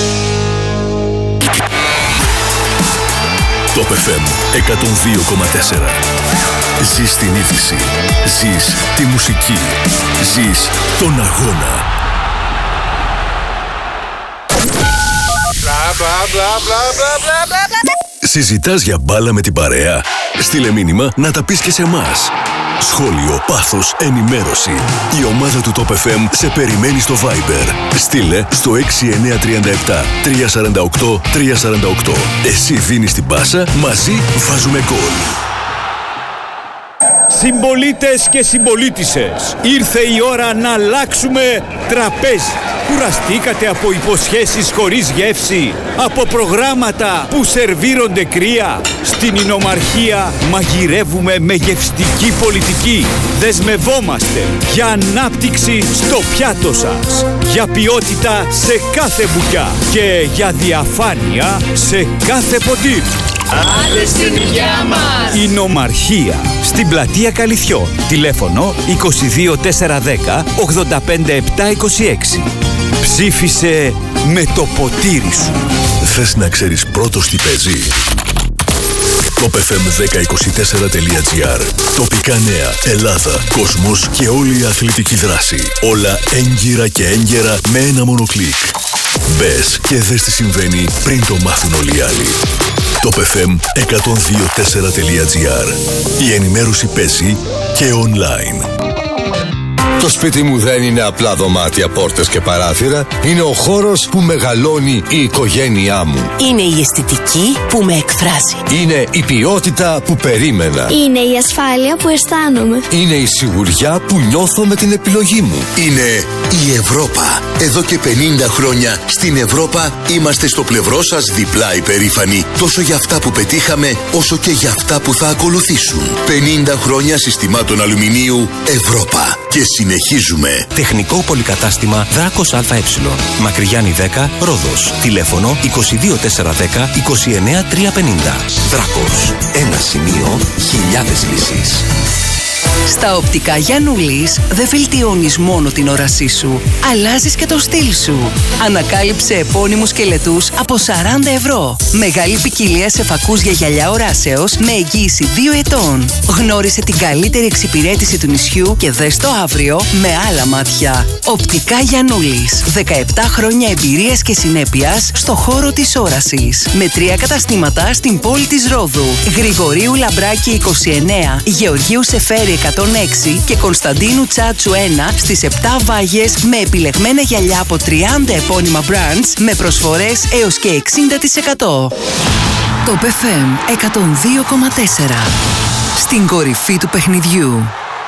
Speaker 6: Top εφ εμ εκατόν δύο κόμμα τέσσερα. Ζεις την είδηση. Ζεις τη μουσική. Ζεις τον αγώνα. Συζητάς για μπάλα με την παρέα? Στείλε μήνυμα να τα πεις και σε εμάς. Σχόλιο, πάθος, ενημέρωση. Η ομάδα του Top εφ εμ σε περιμένει στο Viber. Στείλε στο έξι εννιά τρία επτά τρία τέσσερα οκτώ τρία τέσσερα οκτώ. Εσύ δίνεις την πάσα, μαζί βάζουμε γκολ.
Speaker 7: Συμπολίτες και συμπολίτισσες, ήρθε η ώρα να αλλάξουμε τραπέζι. Κουραστήκατε από υποσχέσεις χωρίς γεύση, από προγράμματα που σερβίρονται κρύα? Στην Ινομαρχία μαγειρεύουμε με γευστική πολιτική. Δεσμευόμαστε για ανάπτυξη στο πιάτο σας, για ποιότητα σε κάθε μπουκιά και για διαφάνεια σε κάθε ποτήρι.
Speaker 8: Άντε στην υγειά μας!
Speaker 7: Ινομαρχία, στην πλατεία Καλυθιών. Τηλέφωνο είκοσι δύο τετρακόσια δέκα ογδόντα πέντε επτακόσια είκοσι έξι. Ψήφισε με το ποτήρι σου.
Speaker 6: Θες να ξέρεις πρώτος τι παίζει? top εφ εμ δέκα είκοσι τέσσερα τελεία gr. Τοπικά νέα, Ελλάδα, κόσμος και όλη η αθλητική δράση. Όλα έγκυρα και έγκαιρα με ένα μόνο κλικ. Μπες και δες τι συμβαίνει πριν το μάθουν όλοι οι άλλοι. top εφ εμ εκατόν δύο τέσσερα τελεία gr. Η ενημέρωση παίζει και online.
Speaker 9: Το σπίτι μου δεν είναι απλά δωμάτια, πόρτες και παράθυρα. Είναι ο χώρος που μεγαλώνει η οικογένειά μου.
Speaker 10: Είναι η αισθητική που με εκφράζει.
Speaker 9: Είναι η ποιότητα που περίμενα.
Speaker 11: Είναι η ασφάλεια που αισθάνομαι.
Speaker 9: Είναι η σιγουριά που νιώθω με την επιλογή μου.
Speaker 12: Είναι η Ευρώπα. Εδώ και πενήντα χρόνια στην Ευρώπα είμαστε στο πλευρό σας διπλά υπερήφανοι. Τόσο για αυτά που πετύχαμε, όσο και για αυτά που θα ακολουθήσουν. πενήντα χρόνια συστημάτων αλουμινίου Ευρώπα. Και συνεχίζουμε.
Speaker 13: Τεχνικό πολυκατάστημα Δράκος ΑΕ. Μακρυγιάννη δέκα, Ρόδος. Τηλέφωνο είκοσι δύο τετρακόσια δέκα είκοσι εννέα τριακόσια πενήντα. Δράκος. Ένα σημείο, χιλιάδες λύσεις.
Speaker 14: Στα οπτικά Γιαννούλης δεν βελτιώνεις μόνο την όρασή σου, αλλάζεις και το στυλ σου. Ανακάλυψε επώνυμους σκελετούς από σαράντα ευρώ. Μεγάλη ποικιλία σε φακούς για γυαλιά οράσεως με εγγύηση δύο ετών. Γνώρισε την καλύτερη εξυπηρέτηση του νησιού και δες το αύριο με άλλα μάτια. Οπτικά Γιαννούλης. δεκαεπτά χρόνια εμπειρίας και συνέπειας στο χώρο της όρασης. Με τρία καταστήματα στην πόλη της Ρόδου. Γρηγορίου Λαμπράκη είκοσι εννέα, Γεωργίου Σεφέρη εκατόν έξι και Κωνσταντίνου Τσάτσου ένα στις επτά Βάγες με επιλεγμένα γυαλιά από τριάντα επώνυμα brands με προσφορές έως και εξήντα τοις εκατό. Top εφ εμ εκατόν δύο κόμμα τέσσερα. Στην κορυφή του παιχνιδιού.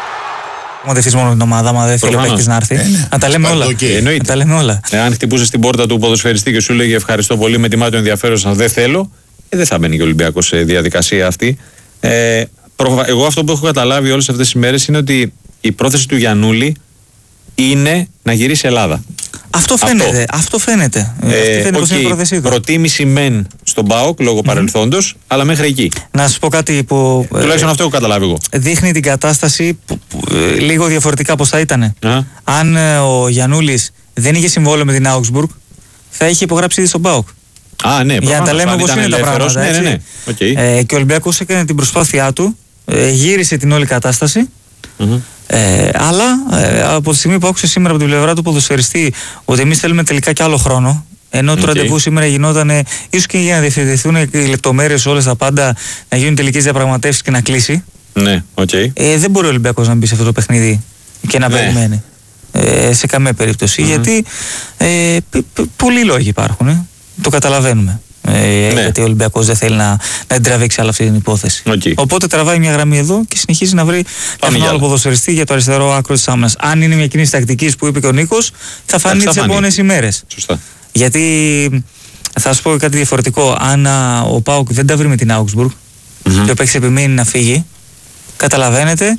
Speaker 15: Μα δεν μόνο την ομάδα, μα δεν θέλει ο παίκτης να έρθει. Ε, ναι. Να τα λέμε όλα.
Speaker 1: Okay.
Speaker 15: Να τα λέμε όλα.
Speaker 1: Εάν χτυπούσε την πόρτα του ποδοσφαιριστή και σου λέγε ευχαριστώ πολύ, με τιμά το ενδιαφέρον σας, δεν θέλω, ε, δεν θα μπαίνει και ο Ολυμπιακός σε διαδικασία αυτή. Ε, Εγώ αυτό που έχω καταλάβει όλες αυτές τις μέρες είναι ότι η πρόθεση του Γιαννούλη είναι να γυρίσει Ελλάδα.
Speaker 15: Αυτό φαίνεται. Αυτό, αυτό φαίνεται. Ε, Αυτή φαίνεται okay. πως είναι η πρόθεσή του.
Speaker 1: Προτίμηση μεν στον ΠΑΟΚ λόγω mm-hmm. παρελθόντος, αλλά μέχρι εκεί.
Speaker 15: Να σας πω κάτι που.
Speaker 1: Τουλάχιστον ε, αυτό έχω καταλάβει εγώ.
Speaker 15: Δείχνει την κατάσταση που, που, ε, λίγο διαφορετικά πως θα ήταν. Uh-huh. Αν ε, ο Γιαννούλης δεν είχε συμβόλαιο με την Augsburg, θα είχε υπογράψει ήδη στον ΠΑΟΚ.
Speaker 1: Α, ναι,
Speaker 15: για να τα λέμε όπως είναι τα πράγματα.
Speaker 1: Ναι, ναι, ναι. Okay.
Speaker 15: Ε, και ο Ολυμπιακός έκανε την προσπάθειά του, ε, γύρισε την όλη κατάσταση. Mm-hmm. Ε, αλλά ε, από τη στιγμή που άκουσε σήμερα από την πλευρά του ποδοσφαιριστή ότι εμείς θέλουμε τελικά κι άλλο χρόνο, ενώ το okay. ραντεβού σήμερα γινόταν ίσως και για να διευθετηθούν οι λεπτομέρειες, όλες τα πάντα, να γίνουν τελικές διαπραγματεύσεις και να κλείσει.
Speaker 1: Ναι, okay.
Speaker 15: ε, δεν μπορεί ο Ολυμπιακός να μπει σε αυτό το παιχνίδι και να ναι. περιμένει. Ε, σε καμία περίπτωση. Mm-hmm. Γιατί ε, π, π, πολλοί λόγοι υπάρχουν. Ε. Το καταλαβαίνουμε. Ε, ναι. Γιατί ο Ολυμπιακός δεν θέλει να, να την τραβήξει άλλη αυτή την υπόθεση. Okay. Οπότε τραβάει μια γραμμή εδώ και συνεχίζει να βρει έναν άλλο ποδοσφαιριστή για το αριστερό άκρο της άμυνας. Αν είναι μια κίνηση τακτικής που είπε και ο Νίκος, θα φανεί τις επόμενες ημέρες.
Speaker 1: Σωστά.
Speaker 15: Γιατί θα σου πω κάτι διαφορετικό. Αν α, ο ΠΑΟΚ δεν τα βρει με την Augsburg mm-hmm. και ο παίκτης επιμείνει να φύγει, καταλαβαίνετε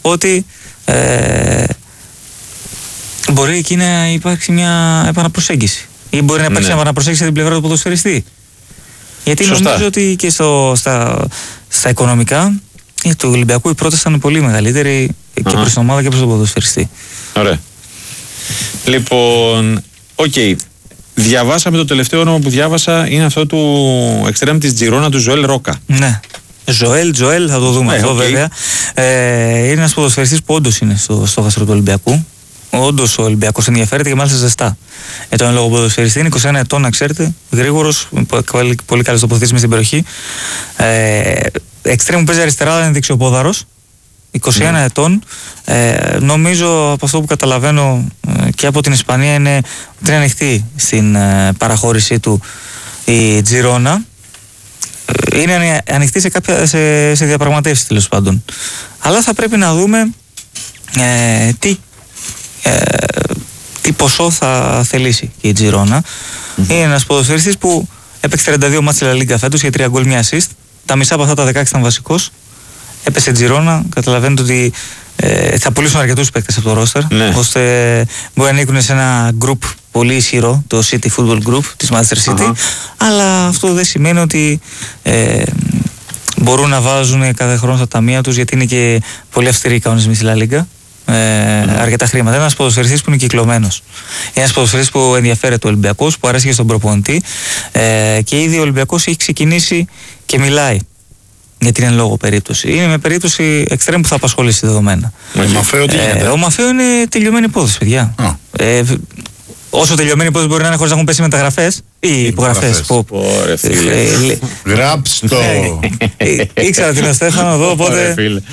Speaker 15: ότι ε, μπορεί εκεί να υπάρξει μια επαναπροσέγγιση ή μπορεί να υπάρξει μια επαναπροσέγγιση από την πλευρά του ποδοσφαιριστή. Γιατί Σωστά. νομίζω ότι και στο, στα, στα οικονομικά του Ολυμπιακού η πρόταση ήταν πολύ μεγαλύτερη και uh-huh. προς την ομάδα και προς τον ποδοσφαιριστή.
Speaker 1: Ωραία. Λοιπόν, οκ. Okay. Διαβάσαμε το τελευταίο όνομα που διάβασα είναι αυτό του εξτρέμ της Τζιρόνα, του Ζωέλ Ρόκα.
Speaker 15: Ναι. Ζωέλ, Ζωέλ, θα το δούμε ναι, αυτό okay. βέβαια. Ε, είναι ένας ποδοσφαιριστής που όντως είναι στο, στο γαστρό του Ολυμπιακού. Όντως ο Ολυμπιακός ενδιαφέρεται και μάλιστα ζεστά. Ε, τον λόγο ποδοσφαιριστή είναι είκοσι ένα ετών, να ξέρετε. Γρήγορος, πολύ, πολύ καλές τοποθετήσεις μες στην περιοχή. Ε, εξτρέμ που παίζει αριστερά, είναι δεξιοπόδαρος. είκοσι ένα mm. ετών. Ε, νομίζω από αυτό που καταλαβαίνω ε, και από την Ισπανία είναι ότι είναι ανοιχτή στην ε, παραχώρησή του η Τζιρόνα. Ε, είναι ανοιχτή σε, κάποια, σε, σε διαπραγματεύσεις τέλος πάντων. Αλλά θα πρέπει να δούμε ε, τι, ε, τι ποσό θα θελήσει η Τζιρόνα. Mm-hmm. Είναι ένας ποδοσφαιριστής που έπαιξε τριάντα δύο μάτς στη Λα Λίγκα φέτος για τρία γκολ, μία assist. Τα μισά από αυτά τα δεκαέξι ήταν βασικός. Έπεσε Τζιρόνα, καταλαβαίνετε ότι ε, θα πουλήσουν αρκετούς παίκτες από το ρόστερ, ναι. ώστε μπορεί να ανήκουν σε ένα group πολύ ισχυρό, το City Football Group της Manchester City, uh-huh. αλλά αυτό δεν σημαίνει ότι ε, μπορούν να βάζουν κάθε χρόνο στα ταμεία τους, γιατί είναι και πολύ αυστηροί οι κανονισμοί στη Λα Λίγκα. Ε, mm. αρκετά χρήματα. Είναι ένας ποδοσφαιριστής που είναι κυκλωμένος. Είναι ένας ποδοσφαιριστής που ενδιαφέρεται ο Ολυμπιακός, που αρέσει και στον προπονητή ε, και ήδη ο Ολυμπιακός έχει ξεκινήσει και μιλάει για την εν λόγω περίπτωση. Είναι με περίπτωση εξτρέμ που θα απασχολήσει δεδομένα.
Speaker 2: Ο Μαφέο τι γίνεται?
Speaker 15: Ε, ο Μαφέο είναι τελειωμένη υπόθεση, παιδιά. Oh. Ε, όσο τελειωμένη υπόθεση μπορεί να είναι χωρίς να έχουν πέσει μεταγραφές ή υπογραφές.
Speaker 2: Γράψτε το.
Speaker 15: Ήξερα την Στέφανο εδώ, οπότε.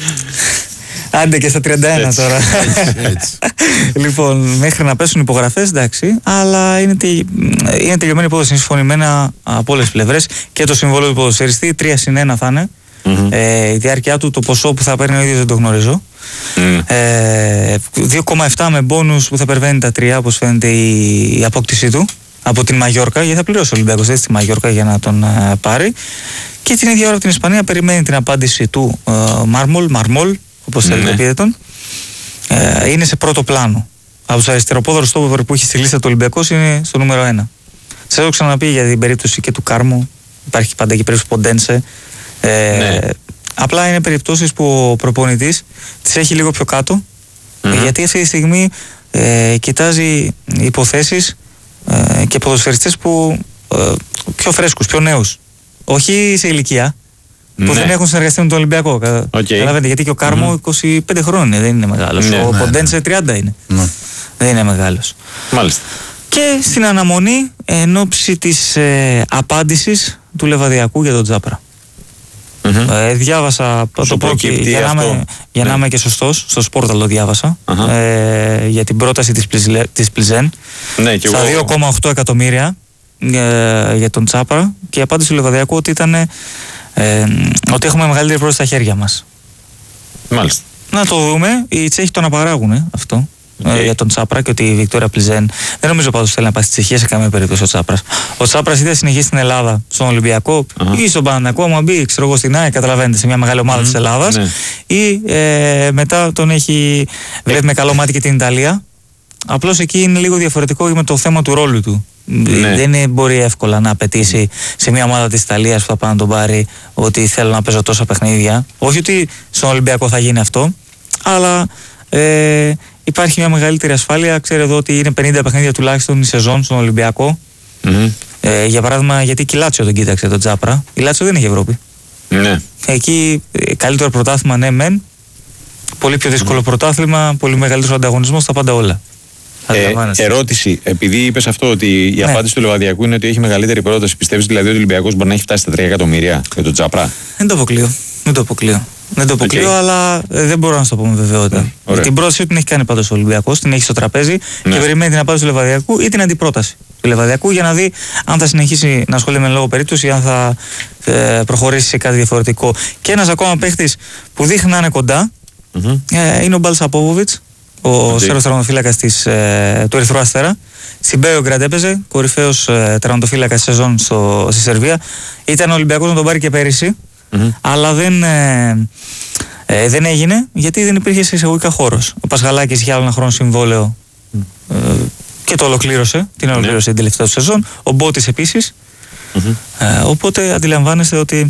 Speaker 15: Άντε και στα τριάντα ένα έτσι, τώρα. Έτσι, έτσι. Λοιπόν, μέχρι να πέσουν υπογραφές, εντάξει, αλλά είναι, τε, είναι τελειωμένη υπόθεση, είναι συμφωνημένα από όλες τις πλευρές και το συμβόλαιο του ποδοσφαιριστή, τρία συν ένα θα είναι. Mm-hmm. Ε, η διάρκεια του, το ποσό που θα παίρνει ο ίδιος δεν το γνωρίζω. Mm. Ε, δύο κόμμα επτά με μπόνους που θα υπερβαίνει τα τρία, όπως φαίνεται η, η απόκτησή του από την Μαγιόρκα, γιατί θα πληρώσει ο Ολυμπιακός στη Μαγιόρκα για να τον uh, πάρει. Και την ίδια ώρα από την Ισπανία περιμένει την απάντηση του uh, Μάρμολ, Μαρμόλ, όπως θέλετε πείτε τον. Ε, είναι σε πρώτο πλάνο. Από τους αριστεροπόδαρους στόπερ που έχει στη λίστα του Ολυμπιακός είναι στο νούμερο ένα. Σας έχω ξαναπεί για την περίπτωση και του Κάρμου. Υπάρχει πάντα και περίπτωση Ποντένσε. Ε, ναι. Απλά είναι περιπτώσεις που ο προπονητής τις έχει λίγο πιο κάτω, mm-hmm. γιατί αυτή τη στιγμή ε, κοιτάζει υποθέσεις ε, και ποδοσφαιριστές που ε, πιο φρέσκους, πιο νέους. Όχι σε ηλικία, που ναι. δεν έχουν συνεργαστεί με τον Ολυμπιακό. Okay. Καταλαβαίνετε, γιατί και ο Κάρμο mm-hmm. είκοσι πέντε χρόνια δεν είναι μεγάλος. Ναι, ο ναι, Ποντένσε ναι. τριάντα είναι. Ναι. Δεν είναι μεγάλος.
Speaker 1: Μάλιστα.
Speaker 15: Και στην αναμονή εν ώψη της ε, απάντησης του Λεβαδιακού για τον Τζάπρα. Mm-hmm. Ε, διάβασα το πω και, για, να είμαι, για ναι. να είμαι και σωστός, στο Σπόρταλ το διάβασα uh-huh. ε, για την πρόταση της, Πλιζε, της Πλιζέν ναι, στα εγώ... δύο κόμμα οκτώ εκατομμύρια ε, για τον Τσάπρα, και η απάντηση του Λεβαδιακού ότι ήταν ε, ότι έχουμε μεγαλύτερη πρόταση στα χέρια μας.
Speaker 1: Μάλιστα.
Speaker 15: Να το δούμε, οι Τσέχοι τον απαγράγουν ε, αυτό. Okay. Ε, για τον Τσάπρα και ότι η Βικτόρια Πλιζέν δεν νομίζω πάντως θέλει να πάει στη Τσεχία σε καμία περίπτωση ο Τσάπρας. Ο Τσάπρας είτε συνεχίσει στην Ελλάδα, στον Ολυμπιακό uh-huh. ή στον Παναθηναϊκό, άμα μπει ξέρω εγώ στην ΑΕΚ, καταλαβαίνετε, σε μια μεγάλη ομάδα mm-hmm. της Ελλάδας, ναι. ή ε, μετά τον έχει βλέπει με καλό μάτι και την Ιταλία. Απλώς εκεί είναι λίγο διαφορετικό με το θέμα του ρόλου του. Ναι. Δεν είναι, μπορεί εύκολα να απαιτήσει σε μια ομάδα της Ιταλίας που θα πάει να τον πάρει ότι θέλω να παίζω τόσα παιχνίδια. Όχι ότι στον Ολυμπιακό θα γίνει αυτό, αλλά ε, υπάρχει μια μεγαλύτερη ασφάλεια. Ξέρω εδώ ότι είναι πενήντα παιχνίδια τουλάχιστον η σεζόν στον Ολυμπιακό. Mm-hmm. Ε, για παράδειγμα, γιατί η Λάτσιο τον κοίταξε τον Τζάπρα. Η Λάτσιο δεν έχει Ευρώπη.
Speaker 1: Ναι.
Speaker 15: Εκεί καλύτερο πρωτάθλημα, ναι, μεν. Πολύ πιο δύσκολο mm-hmm. πρωτάθλημα, πολύ μεγαλύτερο ανταγωνισμό, τα πάντα όλα.
Speaker 1: Ε, ερώτηση, επειδή είπες αυτό ότι η ναι. απάντηση του Λεβαδιακού είναι ότι έχει μεγαλύτερη πρόταση, πιστεύεις δηλαδή ότι ο Ολυμπιακός μπορεί να έχει φτάσει στα τρία εκατομμύρια για τον Τζάπρα?
Speaker 15: Δεν το αποκλείω. Δεν το αποκλείω. Δεν το αποκλείω, okay. αλλά ε, δεν μπορώ να σου το πω με βεβαιότητα. Mm, την πρόταση την έχει κάνει πάντως ο Ολυμπιακός, την έχει στο τραπέζι ναι. και περιμένει την απάντηση του Λεβαδιακού ή την αντιπρόταση του Λεβαδιακού για να δει αν θα συνεχίσει να ασχολείται με λόγο περίπτωση ή αν θα ε, προχωρήσει σε κάτι διαφορετικό. Και ένας ακόμα παίχτης που δείχνει να είναι κοντά mm-hmm. ε, είναι ο Μπάλσα Πόβοβιτς, ο okay. σέρος τραυματοφύλακας ε, του Ερυθρού Αστέρα. Στην Μπέογραντ έπαιζε, κορυφαίος ε, τραυματοφύλακας σεζόν στη Σερβία. Ήταν ο Ολυμπιακός να τον πάρει και πέρυσι, mm-hmm. αλλά δεν, ε, Ε, δεν έγινε γιατί δεν υπήρχε σε εισαγωγικά χώρος. Ο Πασχαλάκης για άλλο ένα χρόνο συμβόλαιο ε, και το ολοκλήρωσε, την ολοκλήρωσε την τελευταία του σεζόν. Ο Μπότης επίσης. Mm-hmm. Ε, οπότε αντιλαμβάνεστε ότι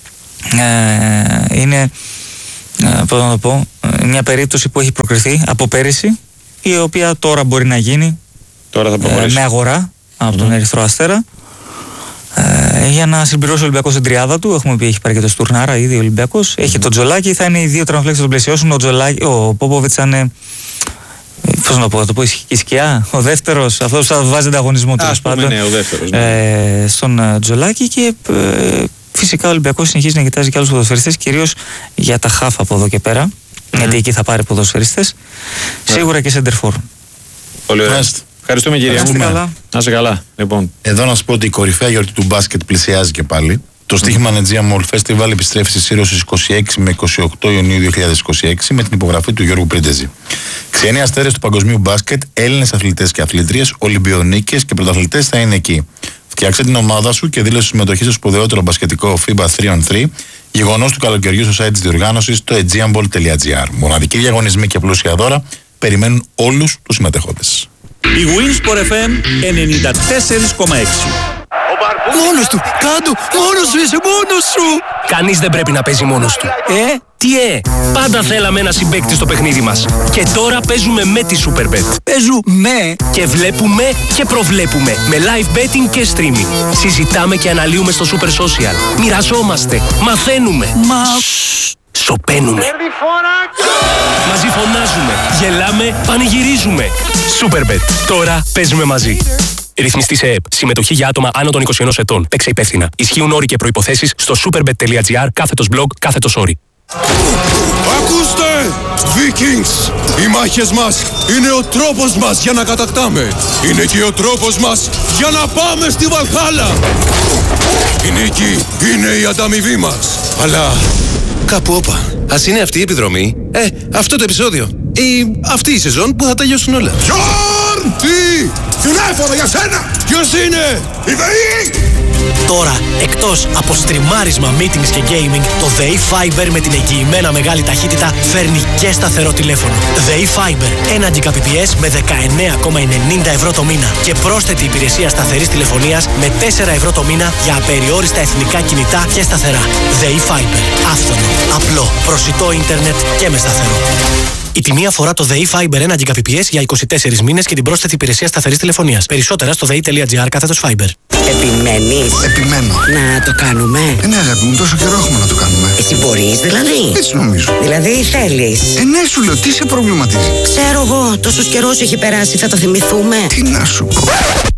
Speaker 15: ε, είναι ε, πώς να το πω, μια περίπτωση που έχει προκριθεί από πέρυσι, η οποία τώρα μπορεί να γίνει
Speaker 1: τώρα θα
Speaker 15: ε, με αγορά από mm-hmm. τον Ερυθρό Αστέρα, ε, για να συμπληρώσει ο Ολυμπιακός την τριάδα του. Έχουμε πει, έχει πάρει και το Στουρνάρα ήδη ο Ολυμπιακός. Mm-hmm. Έχει τον Τζολάκη, θα είναι οι δύο τραυματίες που τον πλαισιώσουν. Ο, Τζολάκη, ο Πόποβιτς θα είναι, πώς να πω, θα το πω, η σκιά, ο δεύτερος, αυτός που θα βάζει ανταγωνισμό τέλος πάντων,
Speaker 1: ναι, ο δεύτερος, ναι.
Speaker 15: ε, στον Τζολάκη. Και ε, φυσικά ο Ολυμπιακός συνεχίζει να κοιτάζει και άλλους ποδοσφαιριστές, κυρίως για τα χαφ από εδώ και πέρα, mm-hmm. γιατί εκεί θα πάρει ποδοσφαιριστές, yeah. σίγουρα και σεντερφόρ.
Speaker 1: Πολύ ωραία. Ευχαριστούμε κύριε. Να είστε καλά. Λοιπόν.
Speaker 2: Εδώ να σου πω ότι η κορυφαία γιορτή του μπάσκετ πλησιάζει και πάλι. Το στοίχημα Aegean Mall Festival επιστρέφει στη Σύρο στις είκοσι έξι με είκοσι οκτώ Ιουνίου δύο χιλιάδες είκοσι έξι με την υπογραφή του Γιώργου Πρίντεζη. Ξένοι αστέρες του παγκοσμίου μπάσκετ, Έλληνες αθλητές και αθλήτριες, Ολυμπιονίκες και πρωταθλητές θα είναι εκεί. Φτιάξε την ομάδα σου και δήλωσε συμμετοχή στο σπουδαιότερο μπασκετικό φίμπα τρία on τρία, γεγονός του καλοκαιριού στο site της διοργάνωσης, στο aegeanball.gr. Μοναδικοί διαγωνισμοί και πλούσια δώρα περιμένουν όλους τους συμμετέχοντες.
Speaker 7: Η Winsport εφ εμ ενενήντα τέσσερα κόμμα έξι.
Speaker 16: Μόνος του! Κάντο! Μόνος σου είσαι! Μόνος σου! Κανείς δεν πρέπει να παίζει μόνος του. Ε? Τι ε? Πάντα θέλαμε ένα συμπαίκτη στο παιχνίδι μας. Και τώρα παίζουμε με τη Superbet. Παίζουμε και βλέπουμε και προβλέπουμε. Με live betting και streaming. Συζητάμε και αναλύουμε στο Super Social. Μοιραζόμαστε. Μαθαίνουμε. Μα... Σοπαίνουμε. Μαζί φωνάζουμε. Γελάμε. Πανηγυρίζουμε. Superbet. Τώρα παίζουμε μαζί. Ρυθμιστή σε ΕΕΠ. Συμμετοχή για άτομα άνω των είκοσι ενός ετών. Παίξε υπεύθυνα. Ισχύουν όροι και προϋποθέσεις στο superbet.gr κάθετος blog κάθετος όροι.
Speaker 17: Ακούστε! Vikings! Οι μάχες μας είναι ο τρόπος μας για να κατακτάμε. Είναι και ο τρόπος μας για να πάμε στη Βαλχάλα. Η νίκη είναι η ανταμοιβή μας. Αλλά κάπου όπα. Ας είναι αυτή η επιδρομή. Ε, αυτό το επεισόδιο. Ή αυτή η σεζόν που θα τελειώσουν όλα. Γιόρν! Τι! Τηλέφωνο για σένα! Ποιος είναι? Η ΔΕΗ!
Speaker 16: Τώρα, εκτός από στριμάρισμα, meetings και gaming, το ΔΕΗ Fiber με την εγγυημένα μεγάλη ταχύτητα φέρνει και σταθερό τηλέφωνο. ΔΕΗ Fiber, ένα Gbps με δεκαεννέα κόμμα ενενήντα ευρώ το μήνα και πρόσθετη υπηρεσία σταθερής τηλεφωνίας με τέσσερα ευρώ το μήνα για απεριόριστα εθνικά κινητά και σταθερά. ΔΕΗ Fiber, άφθονο, απλό, προσιτό ίντερνετ και με σταθερό. Η τιμή αφορά το ΔΕΗ Fiber ένα Gbps για είκοσι τέσσερις μήνες και την πρόσθετη υπηρεσία σταθερής τηλεφωνίας. Περισσότερα στο δei.gr κάθετος Fiber.
Speaker 18: Επιμένεις?
Speaker 19: Επιμένω.
Speaker 18: Να το κάνουμε?
Speaker 19: Ε, ναι, αγάπη μου, τόσο καιρό έχουμε να το κάνουμε.
Speaker 18: Εσύ μπορείς δηλαδή?
Speaker 19: Έτσι νομίζω.
Speaker 18: Δηλαδή θέλεις?
Speaker 19: Ε, ναι, σου λέω, τι σε προβληματίζει?
Speaker 18: Ξέρω εγώ, τόσος καιρός έχει περάσει, θα το θυμηθούμε.
Speaker 19: Τι να σου πω.